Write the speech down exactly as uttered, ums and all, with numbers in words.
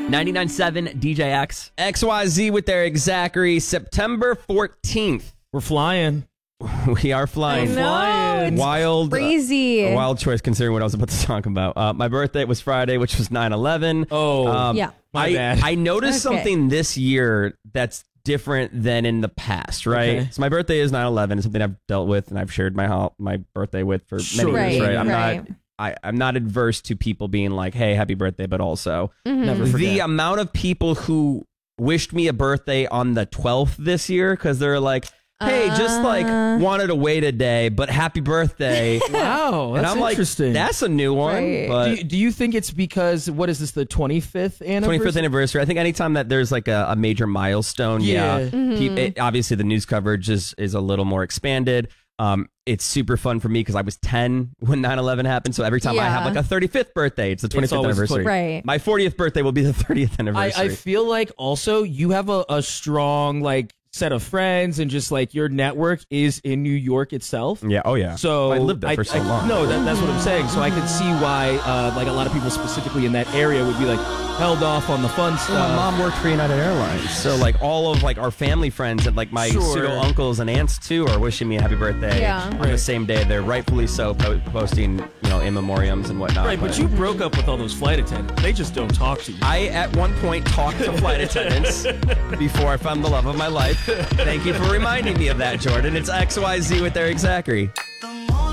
ninety-nine point seven D J X. X Y Z with their Zachary. September fourteenth. We're flying. We are flying. I know, flying. it's Wild. crazy. Uh, wild choice considering what I was about to talk about. Uh, my birthday was Friday, which was nine eleven. Oh, um, yeah. My I, bad. I noticed Okay. something this year that's different than in the past, right? Okay. So my birthday is nine eleven. It's something I've dealt with and I've shared my ho- my birthday with for Sure. many years, Right, right? I'm right. not I, I'm not adverse to people being like, hey, happy birthday, but also Never the forget. amount of people who wished me a birthday on the twelfth this year because they're like, hey, just like wanted to wait a day, but happy birthday. Wow, and that's I'm like, interesting. that's a new one. Right. But do, you, do you think it's because, what is this, the twenty-fifth anniversary? twenty-fifth anniversary. I think anytime that there's like a, a major milestone, Yeah. yeah, Mm-hmm. pe- it- obviously the news coverage is is a little more expanded. Um, it's super fun for me because I was ten when nine eleven happened. So every time I Yeah. have like a thirty-fifth birthday, it's the twenty-fifth always anniversary. twenty- Right. My fortieth birthday will be the thirtieth I, anniversary. I feel like also you have a, a strong like set of friends and just like your network is in New York itself. yeah. Oh yeah. So I lived there for so I- long. No, that, that's what I'm saying. So I could see why, uh, like a lot of people specifically in that area would be like held off on the fun stuff. Well, my mom worked for United Airlines, so like all of like our family friends and like my Sure. pseudo uncles and aunts too are wishing me a happy birthday Yeah. on Right. the same day. They're rightfully so po- posting, you know, in memoriams and whatnot. Right, but you broke up with all those flight attendants. They just don't talk to you. I at one point talked to flight attendants before I found the love of my life. Thank you for reminding me of that, Jordan. It's X Y Z with Eric Zachary.